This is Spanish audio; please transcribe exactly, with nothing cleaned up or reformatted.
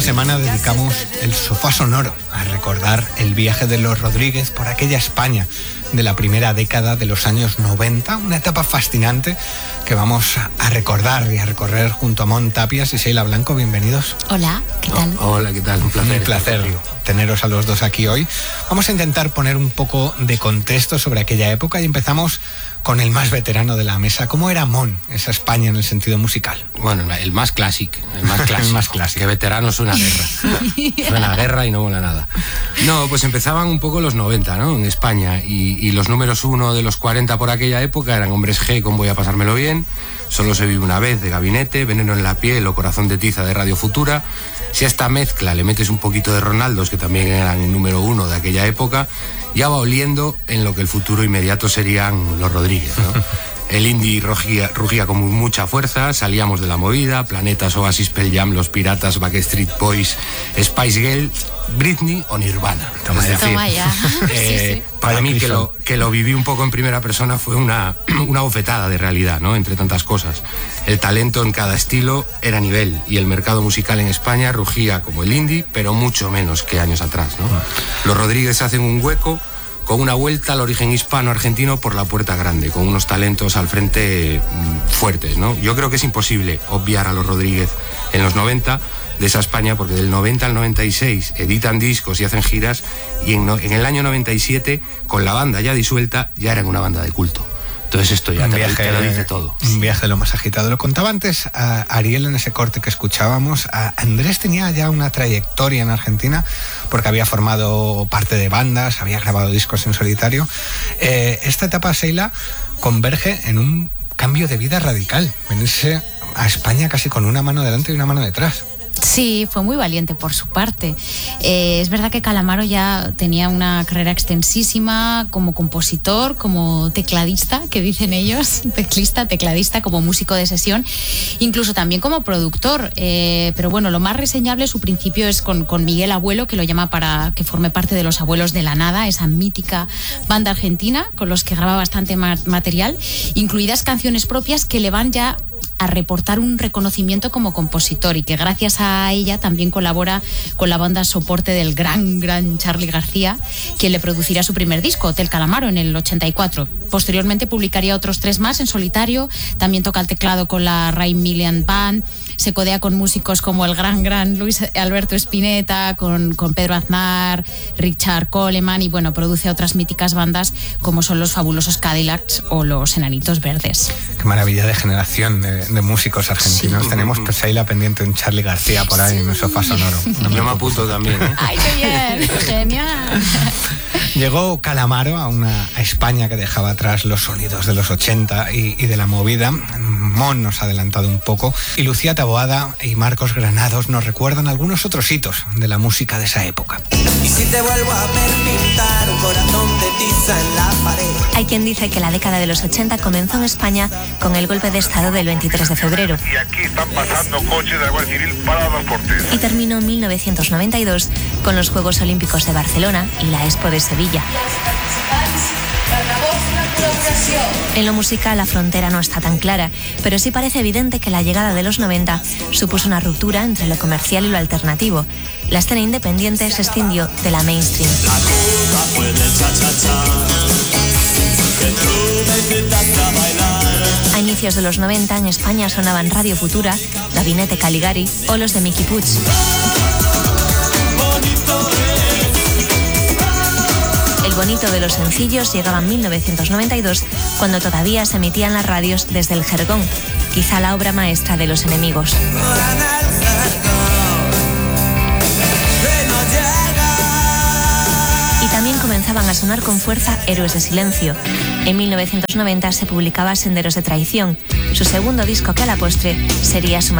Semana dedicamos el sofá sonoro a recordar el viaje de los Rodríguez por aquella España de la primera década de los años noventa, una etapa fascinante que vamos a recordar y a recorrer junto a Mon Tapias y Sheila Blanco. Bienvenidos. Hola, ¿qué tal? Oh, hola, ¿qué tal? Un placer. Un placer teneros a los dos aquí hoy. Vamos a intentar poner un poco de contexto sobre aquella época y empezamos con el más veterano de la mesa. ¿Cómo era Mon, esa España en el sentido musical? Bueno, el más clásico, el más clásico. El más clásico. Que veterano suena a guerra. Suena a guerra y no mola nada. No, pues empezaban un poco los noventa, ¿no? En España. Y, y los números uno de los cuarenta por aquella época eran Hombres G con Voy a pasármelo bien, Solo se vive una vez de Gabinete, Veneno en la piel o Corazón de tiza de Radio Futura. Si a esta mezcla le metes un poquito de Ronaldos, que también eran número uno de aquella época, ya va oliendo en lo que el futuro inmediato serían los Rodríguez, ¿no? El indie rugía, rugía con mucha fuerza, salíamos de la movida, Planetas, Oasis, Pearl Jam, Los Piratas, Backstreet Boys, Spice Girl, Britney o Nirvana. Toma es decir, Toma ya. eh, sí, sí. Para mí, que lo, que lo viví un poco en primera persona, fue una, una bofetada de realidad, ¿no? Entre tantas cosas. El talento en cada estilo era nivel y el mercado musical en España rugía como el indie, pero mucho menos que años atrás, ¿no? Los Rodríguez hacen un hueco con una vuelta al origen hispano-argentino por la puerta grande, con unos talentos al frente fuertes, ¿no? Yo creo que es imposible obviar a los Rodríguez en los noventa de esa España, porque del noventa al noventa y seis editan discos y hacen giras, y en, no, en el año noventa y siete, con la banda ya disuelta, ya eran una banda de culto. Entonces esto ya un te, viaje, te lo dice todo. Un viaje de lo más agitado. Lo contaba antes a Ariel en ese corte que escuchábamos. A Andrés tenía ya una trayectoria en Argentina porque había formado parte de bandas, había grabado discos en solitario. Eh, esta etapa, Sheila, converge en un cambio de vida radical. Venirse a España casi con una mano delante y una mano detrás. Sí, fue muy valiente por su parte. Eh, es verdad que Calamaro ya tenía una carrera extensísima como compositor, como tecladista, que dicen ellos, teclista, tecladista, como músico de sesión, incluso también como productor. Eh, pero bueno, lo más reseñable, su principio es con, con Miguel Abuelo, que lo llama para que forme parte de Los Abuelos de la Nada, esa mítica banda argentina con los que graba bastante material, incluidas canciones propias que le van ya a reportar un reconocimiento como compositor y que gracias a ella también colabora con la banda soporte del gran, gran Charly García, quien le producirá su primer disco, Hotel Calamaro, en el ochenta y cuatro. Posteriormente publicaría otros tres más en solitario, también toca el teclado con la Rain Million Band, se codea con músicos como el gran, gran Luis Alberto Spinetta, con, con Pedro Aznar, Richard Coleman, y bueno, produce otras míticas bandas como son los Fabulosos Cadillacs o los Enanitos Verdes. Qué maravilla de generación de, de músicos argentinos. Sí. Tenemos pues ahí la pendiente un Charly García por ahí, sí, en el sofá sonoro. No me Yo me apunto también, ¿eh? ¡Ay, qué bien! ¡Genial! Llegó Calamaro a una a España que dejaba atrás los sonidos de los ochenta y, y de la movida. Mon nos ha adelantado un poco y Lucía Taboada y Marcos Granados nos recuerdan algunos otros hitos de la música de esa época. Y si te vuelvo a ver pintar un corazón de tiza en la pared. Hay quien dice que la década de los ochenta comenzó en España con el golpe de estado del veintitrés de febrero. Y aquí están pasando coches de la Guardia Civil parados por ti. Y terminó en mil novecientos noventa y dos con los Juegos Olímpicos de Barcelona y la Expo de Sevilla. En lo musical la frontera no está tan clara, pero sí parece evidente que la llegada de los noventa supuso una ruptura entre lo comercial y lo alternativo. La escena independiente se escindió de la mainstream. A inicios de los noventa en España sonaban Radio Futura, Gabinete Caligari o los de Miki Puig. El bonito de los sencillos llegaba en mil novecientos noventa y dos, cuando todavía se emitían las radios desde el jergón, quizá la obra maestra de Los Enemigos. Y también comenzaban a sonar con fuerza Héroes de Silencio. En mil novecientos noventa se publicaba Senderos de Traición, su segundo disco que a la postre sería su